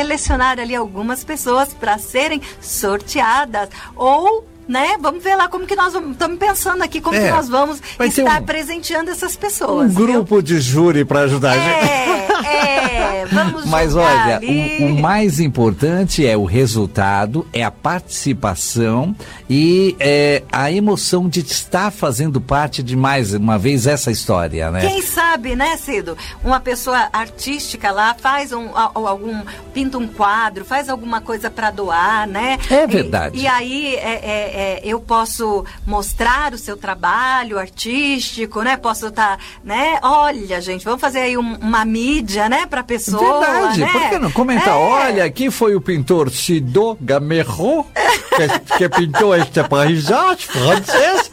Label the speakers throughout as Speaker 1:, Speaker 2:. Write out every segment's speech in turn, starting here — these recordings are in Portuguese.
Speaker 1: selecionar ali algumas pessoas para serem sorteadas. Ou, né, vamos ver lá como que nós estamos pensando aqui, como que nós vamos estar presenteando essas pessoas.
Speaker 2: Um grupo de júri para ajudar a gente.
Speaker 1: Vamos
Speaker 2: Mas olha,
Speaker 1: ali.
Speaker 2: o mais importante é o resultado, é a participação e a emoção de estar fazendo parte de mais uma vez essa história, né?
Speaker 1: Quem sabe, né, Cido? Uma pessoa artística lá faz pinta um quadro, faz alguma coisa para doar, né?
Speaker 2: É verdade.
Speaker 1: E aí eu posso mostrar o seu trabalho artístico, né? Posso estar, né? Olha, gente, vamos fazer aí uma mídia, né, para pessoa.
Speaker 2: Verdade,
Speaker 1: né?
Speaker 2: por que não? Comenta, olha, aqui foi o pintor Sido Gamerot que pintou esta paisagem francesa.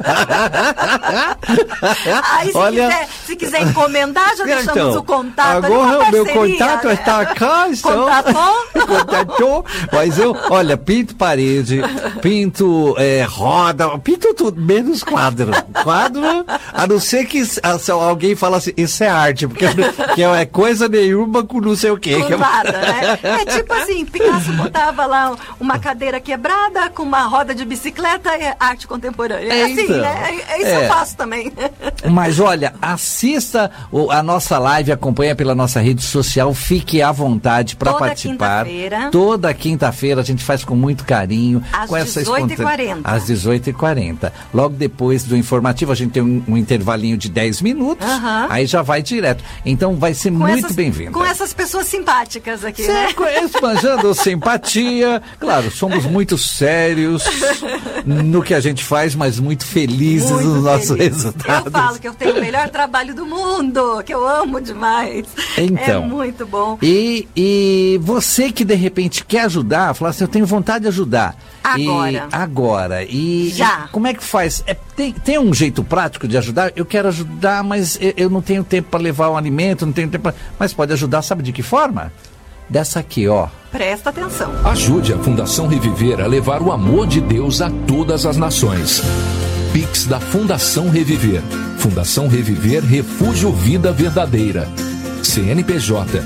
Speaker 1: Aí, se quiser encomendar, já deixamos o contato.
Speaker 2: Agora o meu contato está cá. Contatou. Mas eu, olha, pinto parede, pinto roda, pinto tudo, menos quadro. Quadro, a não ser que alguém fala assim, isso é arte, porque é coisa nenhuma com não sei o quê.
Speaker 1: Com nada, né? É tipo assim, Picasso botava lá uma cadeira quebrada com uma roda de bicicleta, arte contemporânea. É assim,
Speaker 2: então,
Speaker 1: né? Isso eu faço também.
Speaker 2: Mas olha, assista a nossa live, acompanha pela nossa rede social, fique à vontade para participar. Toda quinta-feira a gente faz com muito carinho.
Speaker 1: Às
Speaker 2: com
Speaker 1: 18h40.
Speaker 2: Às 18h40. Logo depois do informativo, a gente tem um intervalinho de 10 minutos, aí já vai direto. Então vai ser muito bem-vindo.
Speaker 1: Com essas pessoas simpáticas aqui, né?
Speaker 2: Esbanjando simpatia. Claro, somos muito sérios no que a gente faz, mas muito felizes nos nossos resultados.
Speaker 1: Eu falo que eu tenho o melhor trabalho do mundo, que eu amo demais.
Speaker 2: Então,
Speaker 1: é muito bom.
Speaker 2: E você que de repente quer ajudar, fala assim, eu tenho vontade de ajudar. Agora.
Speaker 1: Já.
Speaker 2: Como é que faz? Tem um jeito prático de ajudar? Eu quero ajudar, mas eu não tenho tempo para levar o alimento, não tenho tempo mas pode ajudar, sabe de que forma? Dessa aqui, ó.
Speaker 1: Presta atenção.
Speaker 3: Ajude a Fundação Reviver a levar o amor de Deus a todas as nações. Pix da Fundação Reviver. Fundação Reviver Refúgio Vida Verdadeira. CNPJ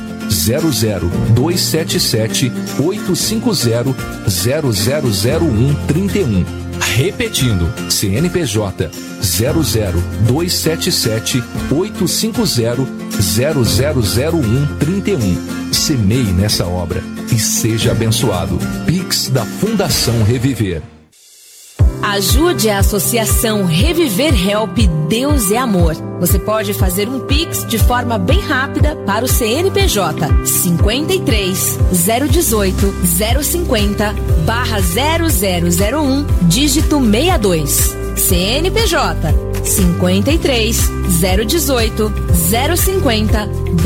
Speaker 3: 00277 850 000131. Repetindo, CNPJ 00277 850 000131. Semeie nessa obra e seja abençoado. Pix da Fundação Reviver.
Speaker 4: Ajude a Associação Reviver Help Deus é Amor. Você pode fazer um Pix de forma bem rápida para o CNPJ 53 018 050 /0001 dígito 62. CNPJ 53 018 050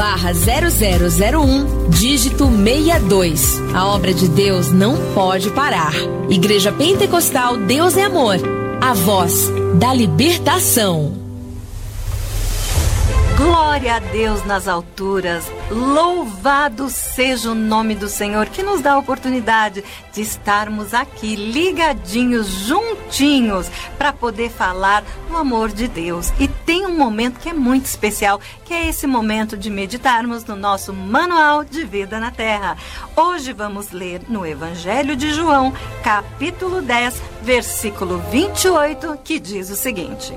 Speaker 4: /0001 dígito 62. A obra de Deus não pode parar. Igreja Pentecostal Deus é Amor, a voz da libertação.
Speaker 1: Glória a Deus nas alturas, louvado seja o nome do Senhor, que nos dá a oportunidade de estarmos aqui ligadinhos, juntinhos, para poder falar do amor de Deus. E tem um momento que é muito especial, que é esse momento de meditarmos no nosso Manual de Vida na Terra. Hoje vamos ler no Evangelho de João, capítulo 10, versículo 28, que diz o seguinte: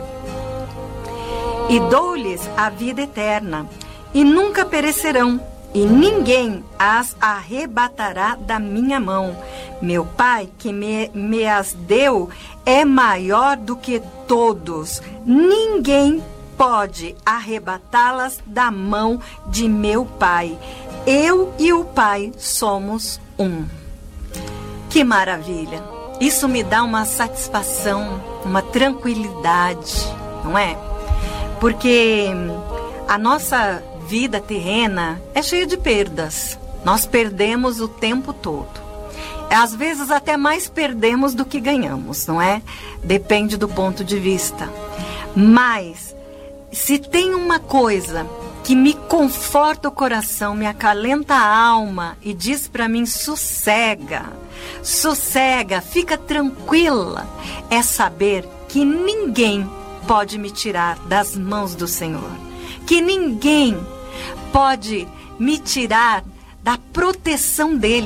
Speaker 1: E dou-lhes a vida eterna, e nunca perecerão, e ninguém as arrebatará da minha mão. Meu Pai, que me as deu, é maior do que todos. Ninguém pode arrebatá-las da mão de meu Pai. Eu e o Pai somos um. Que maravilha! Isso me dá uma satisfação, uma tranquilidade, não é? Porque a nossa vida terrena é cheia de perdas. Nós perdemos o tempo todo. Às vezes até mais perdemos do que ganhamos, não é? Depende do ponto de vista. Mas, se tem uma coisa que me conforta o coração, me acalenta a alma e diz para mim, sossega, fica tranquila, é saber que ninguém pode me tirar das mãos do Senhor, que ninguém pode me tirar da proteção dele.